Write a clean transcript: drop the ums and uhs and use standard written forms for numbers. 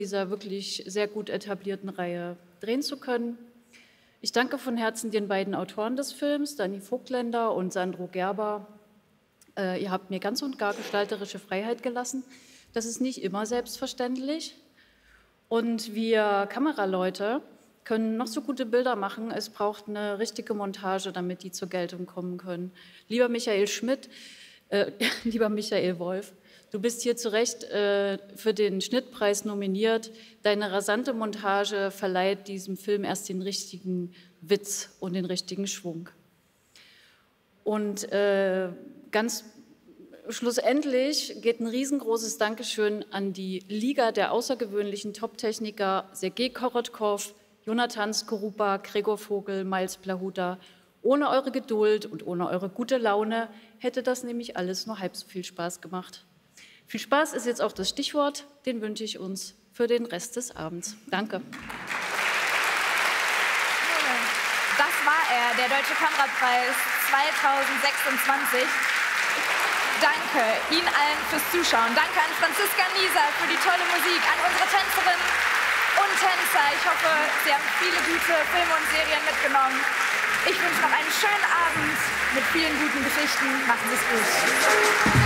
dieser wirklich sehr gut etablierten Reihe drehen zu können. Ich danke von Herzen den beiden Autoren des Films, Dani Vogtländer und Sandro Gerber. Ihr habt mir ganz und gar gestalterische Freiheit gelassen. Das ist nicht immer selbstverständlich. Und wir Kameraleute können noch so gute Bilder machen. Es braucht eine richtige Montage, damit die zur Geltung kommen können. Lieber Michael Schmidt, lieber Michael Wolf, du bist hier zu Recht für den Schnittpreis nominiert. Deine rasante Montage verleiht diesem Film erst den richtigen Witz und den richtigen Schwung. Und ganz schlussendlich geht ein riesengroßes Dankeschön an die Liga der außergewöhnlichen Top-Techniker Sergei Korotkov, Jonathan Skorupa, Gregor Vogel, Miles Plahuta. Ohne eure Geduld und ohne eure gute Laune hätte das nämlich alles nur halb so viel Spaß gemacht. Viel Spaß ist jetzt auch das Stichwort, den wünsche ich uns für den Rest des Abends. Danke. Das war er, der Deutsche Kamerapreis 2026. Danke Ihnen allen fürs Zuschauen. Danke an Franziska Nieser für die tolle Musik, an unsere Tänzerinnen und Tänzer. Ich hoffe, Sie haben viele gute Filme und Serien mitgenommen. Ich wünsche noch einen schönen Abend mit vielen guten Geschichten. Machen Sie es gut.